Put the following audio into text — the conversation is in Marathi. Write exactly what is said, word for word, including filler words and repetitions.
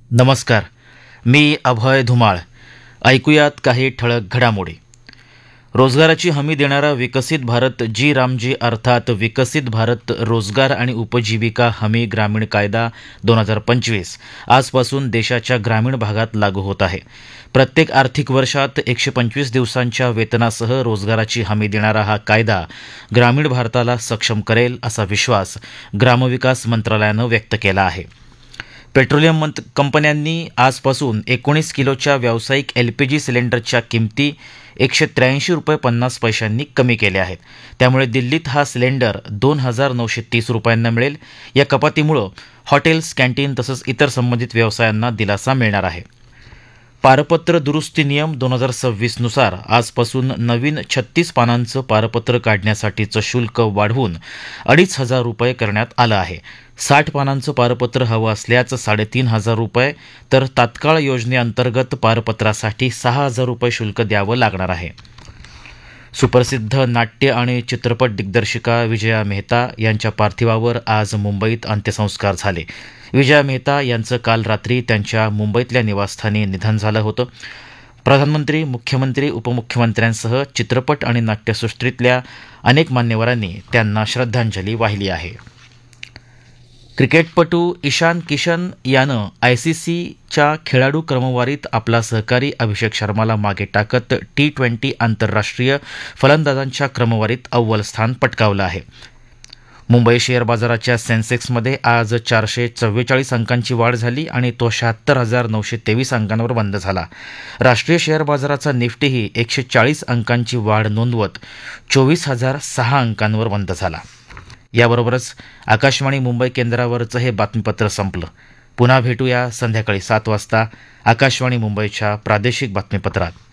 नमस्कार. मी अभय धुमाळ. ऐकूयात काही ठळक घडामोडी. रोजगाराची हमी देणारा विकसित भारत जी रामजी अर्थात विकसित भारत रोजगार आणि उपजीविका हमी ग्रामीण कायदा दोन हजार पंचवीस आजपासून देशाच्या ग्रामीण भागात लागू होत आहे. प्रत्येक आर्थिक वर्षात एकशे पंचवीस दिवसांच्या वेतनासह रोजगाराची हमी देणारा हा कायदा ग्रामीण भारताला सक्षम करेल असा विश्वास ग्रामविकास मंत्रालयानं व्यक्त केला आहे. पेट्रोलियम मंत कंपन्यांनी आजपासून एकोणीस किलोच्या व्यावसायिक एलपीजी सिलेंडरच्या किमती एकशे त्र्याऐंशी रुपये पन्नास पैशांनी कमी केल्या आहेत. त्यामुळे दिल्लीत हा सिलेंडर दोन हजार नऊशे तीस रुपयांना मिळेल. या कपातीमुळे हॉटेल्स, कॅन्टीन तसंच इतर संबंधित व्यवसायांना दिलासा मिळणार आहे. पारपत्र दुरुस्ती नियम दोन हजार सव्वीसनुसार आजपासून नवीन छत्तीस पानांचं पारपत्र काढण्यासाठीचं शुल्क वाढवून अडीच हजार रुपये करण्यात आलं आहे. साठ पानांचं पारपत्र हवं असल्यास साडेतीन हजार रुपये तर तात्काळ योजनेअंतर्गत पारपत्रासाठी सहा हजार रुपये शुल्क द्यावं लागणार आहे. सुप्रसिद्ध नाट्य आणि चित्रपट दिग्दर्शिका विजया मेहता यांच्या पार्थिवावर आज मुंबईत अंत्यसंस्कार झाले. विजया मेहता यांचं काल रात्री त्यांच्या मुंबईतल्या निवासस्थानी निधन झालं होतं. प्रधानमंत्री, मुख्यमंत्री, उपमुख्यमंत्र्यांसह चित्रपट आणि नाट्यसृष्टीतल्या अनेक मान्यवरांनी त्यांना श्रद्धांजली वाहिली आहे. क्रिकेटपटू ईशान किशन यानं आयसीसीच्या खेळाडू क्रमवारीत आपला सहकारी अभिषेक शर्माला मागे टाकत टी ट्वेंटी आंतरराष्ट्रीय फलंदाजांच्या क्रमवारीत अव्वल स्थान पटकावलं आहे. मुंबई शेअर बाजाराच्या सेन्सेक्समध्ये आज चारशे चव्वेचाळीस अंकांची वाढ झाली आणि तो शहात्तर हजार नऊशे तेवीस अंकांवर बंद झाला. राष्ट्रीय शेअर बाजाराचा निफ्टीही एकशे चाळीस अंकांची वाढ नोंदवत चोवीस हजार सहा अंकांवर बंद झाला. याबरोबरच आकाशवाणी मुंबई केंद्रावरचं हे बातमीपत्र संपलं. पुन्हा भेटूया संध्याकाळी सात वाजता आकाशवाणी मुंबईच्या प्रादेशिक बातमीपत्रात.